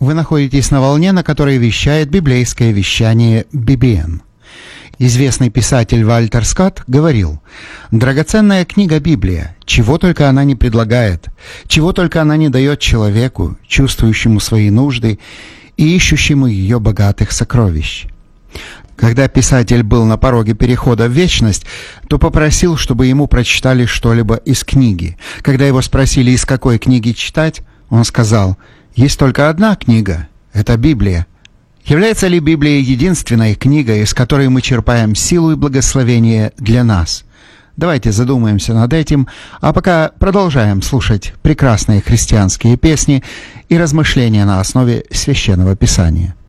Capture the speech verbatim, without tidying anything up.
Вы находитесь на волне, на которой вещает библейское вещание би би эн. Известный писатель Вальтер Скотт говорил: «Драгоценная книга Библия, чего только она не предлагает, чего только она не дает человеку, чувствующему свои нужды и ищущему ее богатых сокровищ». Когда писатель был на пороге перехода в вечность, то попросил, чтобы ему прочитали что-либо из книги. Когда его спросили, из какой книги читать, он сказал: «Есть только одна книга – это Библия». Является ли Библия единственной книгой, из которой мы черпаем силу и благословение для нас? Давайте задумаемся над этим, а пока продолжаем слушать прекрасные христианские песни и размышления на основе Священного Писания.